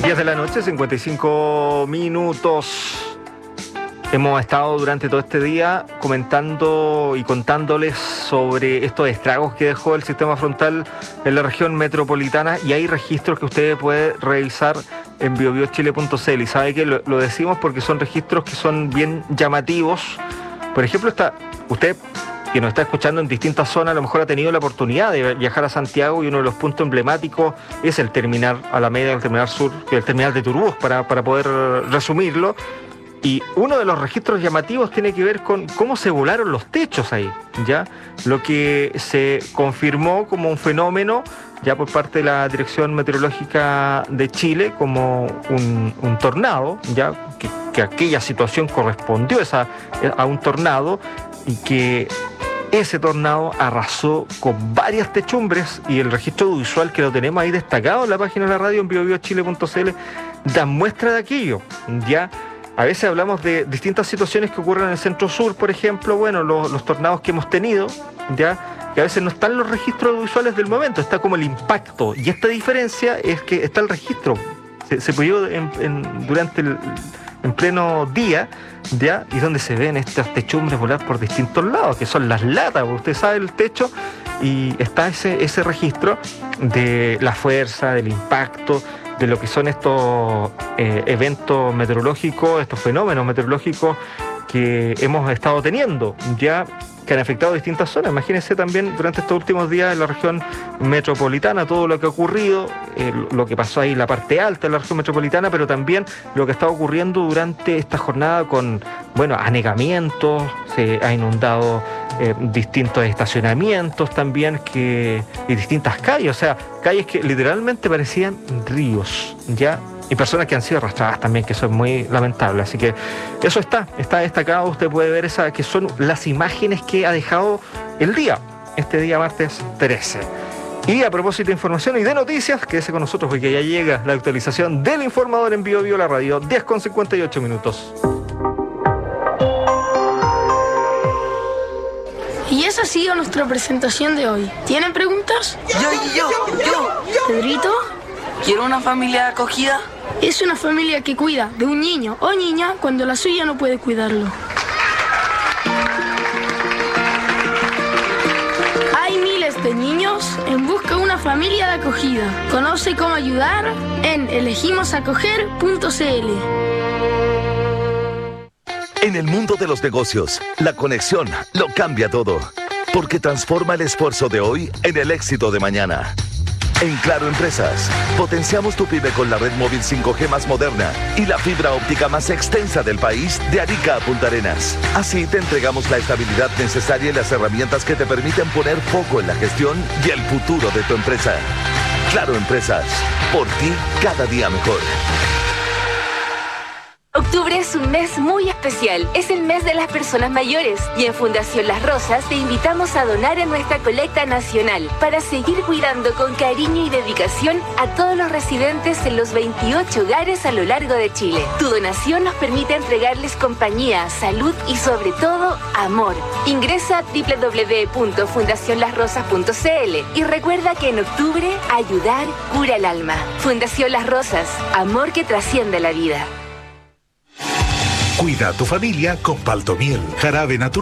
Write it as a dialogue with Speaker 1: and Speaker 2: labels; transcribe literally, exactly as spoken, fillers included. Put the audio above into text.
Speaker 1: diez de la noche, cincuenta y cinco minutos. Hemos estado durante todo este día comentando y contándoles sobre estos estragos que dejó el sistema frontal en la región metropolitana, y hay registros que usted puede revisar en bio bio chile punto c l. Y sabe que lo, lo decimos porque son registros que son bien llamativos. Por ejemplo, está, usted que nos está escuchando en distintas zonas, a lo mejor ha tenido la oportunidad de viajar a Santiago, y uno de los puntos emblemáticos es el terminal Alameda, el terminal sur, que es el terminal de Turbus, para, para poder resumirlo. Y uno de los registros llamativos tiene que ver con cómo se volaron los techos ahí, ¿ya? Lo que se confirmó como un fenómeno ya por parte de la Dirección Meteorológica de Chile como un, un tornado, ya que, que aquella situación correspondió esa, a un tornado, y que ese tornado arrasó con varias techumbres, y el registro visual que lo tenemos ahí destacado en la página de la radio en bio bio chile punto c l da muestra de aquello, ¿ya? A veces hablamos de distintas situaciones que ocurren en el centro sur, por ejemplo, bueno, los, los tornados que hemos tenido, ¿ya? Que a veces no están los registros visuales del momento, está como el impacto, y esta diferencia es que está el registro, se, se pudo en, en, durante el en pleno día, ¿ya? Y donde se ven estas techumbres volar por distintos lados, que son las latas, usted sabe, el techo, y está ese, ese registro de la fuerza, del impacto, de lo que son estos eh, eventos meteorológicos, estos fenómenos meteorológicos que hemos estado teniendo, ya que han afectado distintas zonas. Imagínense también durante estos últimos días en la región metropolitana, todo lo que ha ocurrido, eh, lo que pasó ahí en la parte alta de la región metropolitana, pero también lo que está ocurriendo durante esta jornada con, bueno, anegamientos, se ha inundado eh, distintos estacionamientos también, que, y distintas calles, o sea, calles que literalmente parecían ríos, ¿ya? Y personas que han sido arrastradas también, que eso es muy lamentable. Así que eso está, está destacado. Usted puede ver esa, que son las imágenes que ha dejado el día, este día martes trece. Y a propósito de información y de noticias, quédese con nosotros porque ya llega la actualización del informador en Bio Bio la radio, diez con cincuenta y ocho minutos.
Speaker 2: Y esa ha sido nuestra presentación de hoy. ¿Tienen preguntas?
Speaker 3: Yo, yo, yo.
Speaker 2: ¿Pedrito?
Speaker 3: ¿Quiero una familia acogida?
Speaker 2: Es una familia que cuida de un niño o niña cuando la suya no puede cuidarlo. Hay miles de niños en busca de una familia de acogida. Conoce cómo ayudar en elegimos acoger punto c l.
Speaker 4: En el mundo de los negocios, la conexión lo cambia todo, porque transforma el esfuerzo de hoy en el éxito de mañana. En Claro Empresas, potenciamos tu pyme con la red móvil cinco G más moderna y la fibra óptica más extensa del país, de Arica a Punta Arenas. Así te entregamos la estabilidad necesaria y las herramientas que te permiten poner foco en la gestión y el futuro de tu empresa. Claro Empresas, por ti cada día mejor.
Speaker 5: Octubre es un mes muy especial, es el mes de las personas mayores, y en Fundación Las Rosas te invitamos a donar en nuestra colecta nacional para seguir cuidando con cariño y dedicación a todos los residentes en los veintiocho hogares a lo largo de Chile. Tu donación nos permite entregarles compañía, salud y sobre todo amor. Ingresa a doble u doble u doble u punto fundación las rosas punto c l y recuerda que en octubre ayudar cura el alma. Fundación Las Rosas, amor que trasciende la vida.
Speaker 6: Cuida a tu familia con Paltomiel, jarabe natural.